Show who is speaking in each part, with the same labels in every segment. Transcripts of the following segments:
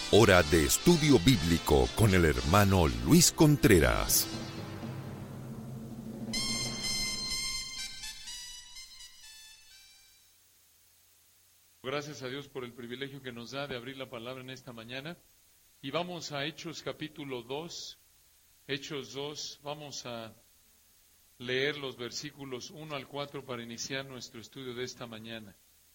Speaker 1: Hora de estudio bíblico con el hermano Luis Contreras.
Speaker 2: Gracias a Dios por el privilegio que nos da de abrir la palabra en esta mañana. Y vamos a Hechos capítulo 2. Hechos 2, vamos a leer los versículos 1 al 4 para iniciar nuestro estudio de esta mañana.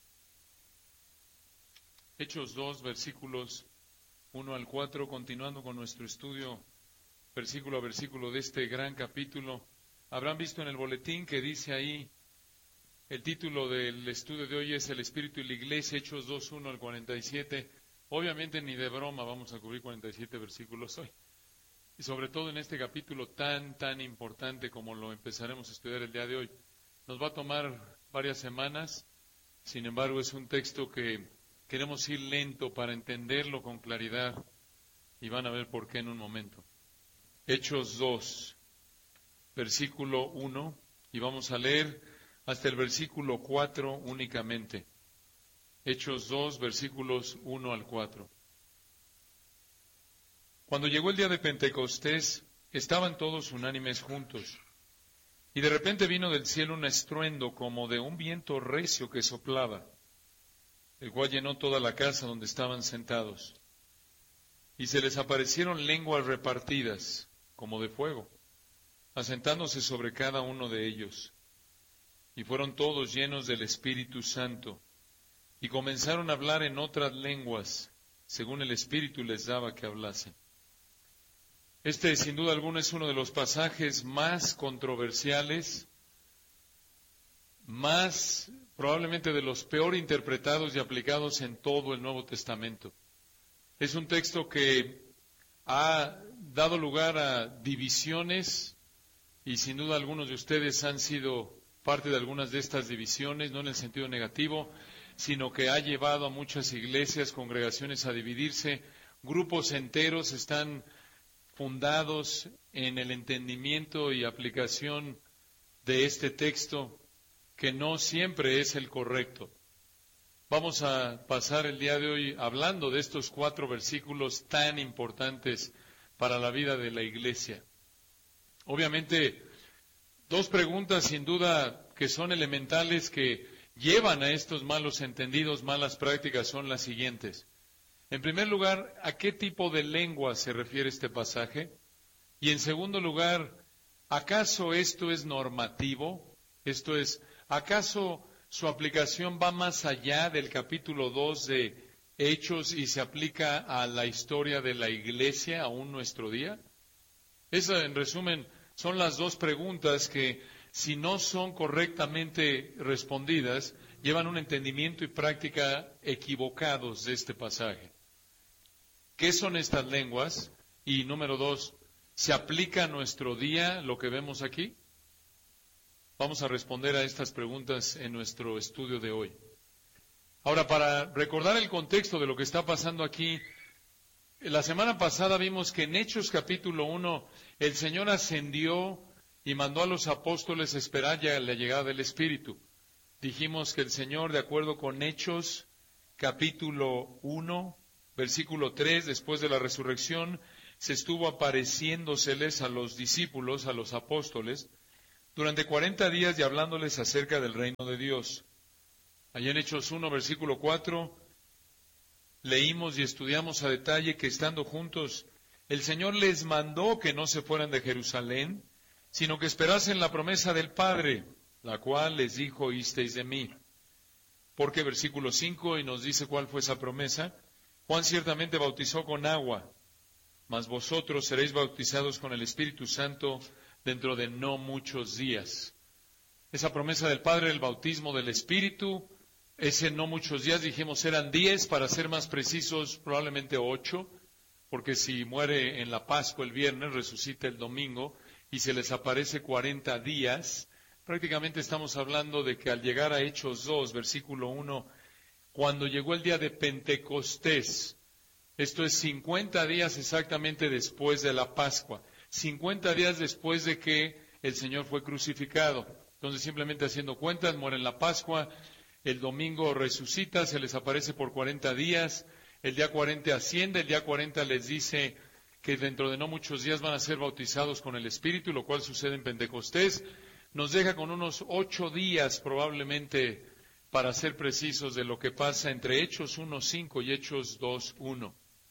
Speaker 2: Hechos 2, versículos 1 al 4, continuando con nuestro estudio versículo a versículo de este gran capítulo. Habrán visto en el boletín que dice ahí, el título del estudio de hoy es El Espíritu y la Iglesia, Hechos 2, 1 al 47. Obviamente ni de broma vamos a cubrir 47 versículos hoy. Y sobre todo en este capítulo tan importante como lo empezaremos a estudiar el día de hoy. Nos va a tomar varias semanas, sin embargo es un texto que queremos ir lento para entenderlo con claridad y van a ver por qué en un momento. Hechos 2, versículo 1, y vamos a leer hasta el versículo 4 únicamente. Hechos 2, versículos 1 al 4. Cuando llegó el día de Pentecostés, estaban todos unánimes juntos. Y de repente vino del cielo un estruendo como de un viento recio que soplaba, el cual llenó toda la casa donde estaban sentados. Y se les aparecieron lenguas repartidas, como de fuego, asentándose sobre cada uno de ellos. Y fueron todos llenos del Espíritu Santo, y comenzaron a hablar en otras lenguas, según el Espíritu les daba que hablasen. Este, sin duda alguna, es uno de los pasajes más controversiales, más probablemente de los peor interpretados y aplicados en todo el Nuevo Testamento. Es un texto que ha dado lugar a divisiones y sin duda algunos de ustedes han sido parte de algunas de estas divisiones, no en el sentido negativo, sino que ha llevado a muchas iglesias, congregaciones a dividirse. Grupos enteros están fundados en el entendimiento y aplicación de este texto, que no siempre es el correcto. Vamos a pasar el día de hoy hablando de estos 4 versículos tan importantes para la vida de la iglesia. Obviamente, 2 preguntas sin duda que son elementales que llevan a estos malos entendidos, malas prácticas, son las siguientes. En primer lugar, ¿a qué tipo de lengua se refiere este pasaje? Y en segundo lugar, ¿acaso esto es normativo? Esto es, ¿acaso su aplicación va más allá del capítulo 2 de Hechos y se aplica a la historia de la iglesia aún nuestro día? Esas, en resumen, son las 2 preguntas que, si no son correctamente respondidas, llevan un entendimiento y práctica equivocados de este pasaje. ¿Qué son estas lenguas? Y número 2, ¿se aplica a nuestro día lo que vemos aquí? Vamos a responder a estas preguntas en nuestro estudio de hoy. Ahora, para recordar el contexto de lo que está pasando aquí, la semana pasada vimos que en Hechos capítulo 1, el Señor ascendió y mandó a los apóstoles esperar ya la llegada del Espíritu. Dijimos que el Señor, de acuerdo con Hechos capítulo 1, versículo 3, después de la resurrección, se estuvo apareciéndoseles a los discípulos, a los apóstoles, durante 40 días y hablándoles acerca del reino de Dios. Allá en Hechos 1, versículo 4, leímos y estudiamos a detalle que estando juntos, el Señor les mandó que no se fueran de Jerusalén, sino que esperasen la promesa del Padre, la cual les dijo, oísteis de mí. Porque versículo 5, y nos dice cuál fue esa promesa, Juan ciertamente bautizó con agua, mas vosotros seréis bautizados con el Espíritu Santo dentro de no muchos días. Esa promesa del Padre, el bautismo del Espíritu, ese no muchos días, dijimos eran 10, para ser más precisos, probablemente 8, porque si muere en la Pascua el viernes, resucita el domingo, y se les aparece 40 días, prácticamente estamos hablando de que al llegar a Hechos 2, versículo 1, cuando llegó el día de Pentecostés, esto es 50 días exactamente después de la Pascua, 50 días después de que el Señor fue crucificado. Entonces, simplemente haciendo cuentas, muere en la Pascua, el domingo resucita, se les aparece por 40 días, el día 40 asciende, el día 40 les dice que dentro de no muchos días van a ser bautizados con el Espíritu, lo cual sucede en Pentecostés. Nos deja con unos 8 días probablemente, para ser precisos, de lo que pasa entre Hechos 1:5 y Hechos 2:1.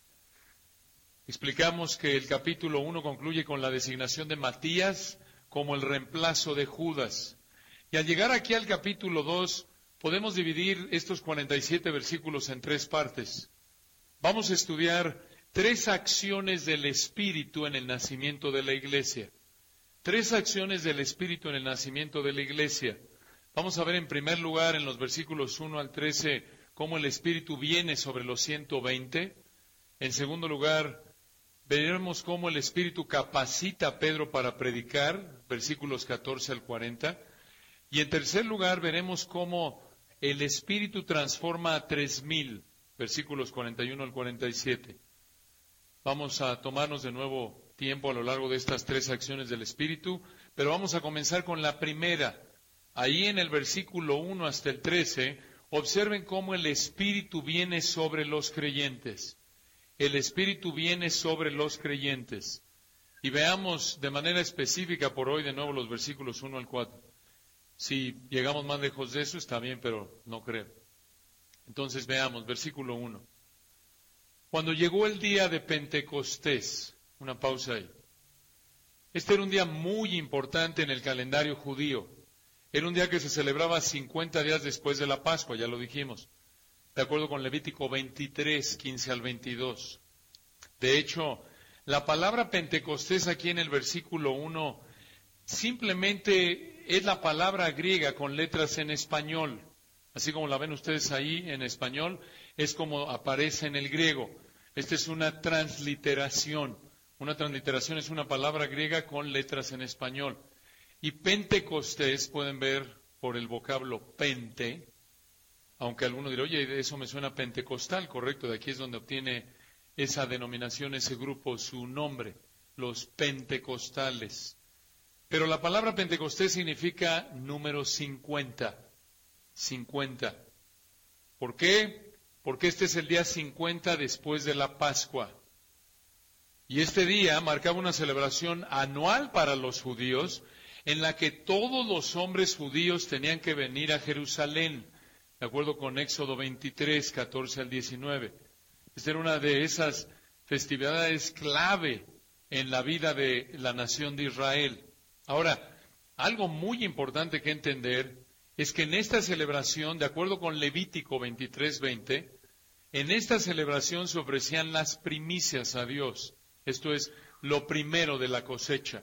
Speaker 2: Explicamos que el capítulo 1 concluye con la designación de Matías como el reemplazo de Judas. Y al llegar aquí al capítulo 2, podemos dividir estos 47 versículos en 3 partes. Vamos a estudiar 3 acciones del Espíritu en el nacimiento de la iglesia. 3 acciones del Espíritu en el nacimiento de la iglesia. Vamos a ver en primer lugar en los versículos 1 al 13 cómo el Espíritu viene sobre los 120. En segundo lugar, veremos cómo el Espíritu capacita a Pedro para predicar, versículos 14 al 40. Y en tercer lugar, veremos cómo el Espíritu transforma a 3,000, versículos 41 al 47. Vamos a tomarnos de nuevo tiempo a lo largo de estas 3 acciones del Espíritu, pero vamos a comenzar con la primera. Ahí en el versículo 1 hasta el 13, observen cómo el Espíritu viene sobre los creyentes. El Espíritu viene sobre los creyentes. Y veamos de manera específica por hoy de nuevo los versículos 1 al 4. Si llegamos más lejos de eso, está bien, pero no creo. Entonces veamos, versículo 1. Cuando llegó el día de Pentecostés, una pausa ahí. Este era un día muy importante en el calendario judío. Era un día que se celebraba 50 días después de la Pascua, ya lo dijimos, de acuerdo con Levítico 23, 15 al 22. De hecho, la palabra Pentecostés aquí en el versículo 1 simplemente es la palabra griega con letras en español. Así como la ven ustedes ahí en español, es como aparece en el griego. Esta es una transliteración. Una transliteración es una palabra griega con letras en español. Y Pentecostés, pueden ver por el vocablo pente, aunque alguno dirá, oye, eso me suena pentecostal, correcto, de aquí es donde obtiene esa denominación, ese grupo, su nombre, los pentecostales. Pero la palabra Pentecostés significa número 50. 50. ¿Por qué? Porque este es el día 50 después de la Pascua. Y este día marcaba una celebración anual para los judíos, en la que todos los hombres judíos tenían que venir a Jerusalén, de acuerdo con Éxodo 23, 14 al 19. Esta era una de esas festividades clave en la vida de la nación de Israel. Ahora, algo muy importante que entender es que en esta celebración, de acuerdo con Levítico 23, 20, en esta celebración se ofrecían las primicias a Dios. Esto es lo primero de la cosecha.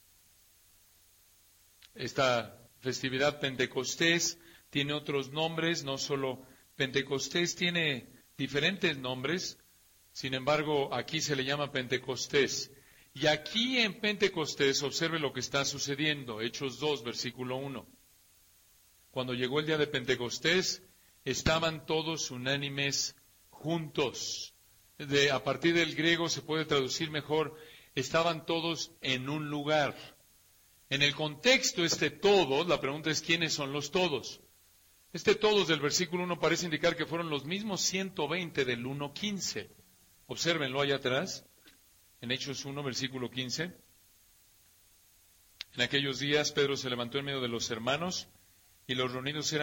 Speaker 2: Esta festividad Pentecostés tiene otros nombres, no solo Pentecostés tiene diferentes nombres, sin embargo aquí se le llama Pentecostés. Y aquí en Pentecostés observe lo que está sucediendo, Hechos 2, versículo 1. Cuando llegó el día de Pentecostés, estaban todos unánimes juntos. A partir del griego se puede traducir mejor, estaban todos en un lugar. En el contexto, todos, la pregunta es, ¿quiénes son los todos? Todos del versículo 1 parece indicar que fueron los mismos 120 del 1:15. Obsérvenlo allá atrás, en Hechos 1, versículo 15. En aquellos días Pedro se levantó en medio de los hermanos, y los reunidos eran